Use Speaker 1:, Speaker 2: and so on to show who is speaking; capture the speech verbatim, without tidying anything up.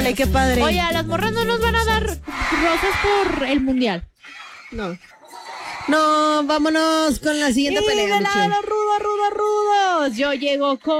Speaker 1: Ay, qué padre.
Speaker 2: Oye, a las morras no nos van a dar rosas por el mundial.
Speaker 1: No. No, vámonos con la siguiente
Speaker 2: Y
Speaker 1: pelea,
Speaker 2: de
Speaker 1: Michelle.
Speaker 2: lado, rudo, rudo, rudos. Yo llego con